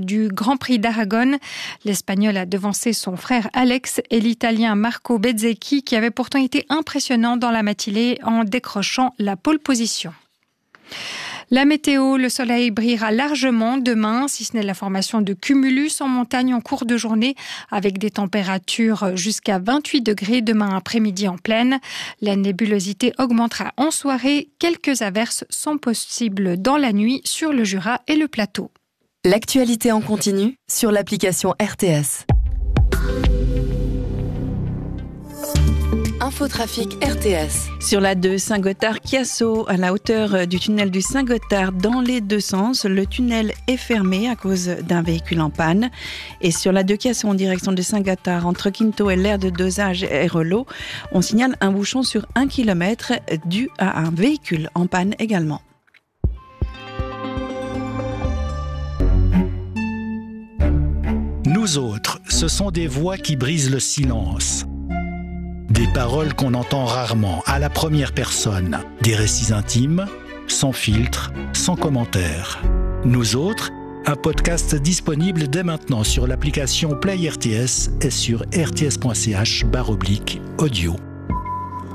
du Grand Prix d'Aragon. L'Espagnol a devancé son frère Alex et l'Italien Marco Bezzecchi qui avait pourtant été impressionnant dans la matinée en décrochant la pole position. La météo, le soleil brillera largement demain, si ce n'est la formation de cumulus en montagne en cours de journée, avec des températures jusqu'à 28 degrés demain après-midi en plaine. La nébulosité augmentera en soirée, quelques averses sont possibles dans la nuit sur le Jura et le plateau. L'actualité en continu sur l'application RTS. Infotrafic RTS. Sur la 2 Saint-Gothard-Chiasso, à la hauteur du tunnel du Saint-Gothard dans les deux sens, le tunnel est fermé à cause d'un véhicule en panne. Et sur la 2 Chiasso en direction de Saint-Gothard, entre Quinto et l'aire de dosage et Relot, on signale un bouchon sur 1 km dû à un véhicule en panne également. Nous autres, ce sont des voix qui brisent le silence. Des paroles qu'on entend rarement, à la première personne. Des récits intimes, sans filtre, sans commentaire. Nous autres, un podcast disponible dès maintenant sur l'application Play RTS et sur rts.ch/audio.